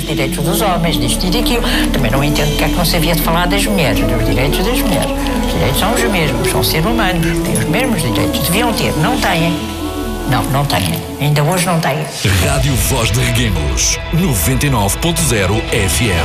dos direitos dos homens, disto e daquilo. Também não entendo porque é que não se havia de falar das mulheres, dos direitos das mulheres. Os direitos são os mesmos, são seres humanos, têm os mesmos direitos. Deviam ter, não têm. Não têm. Ainda hoje não têm. Rádio Voz de Reguengos, 99.0 FM.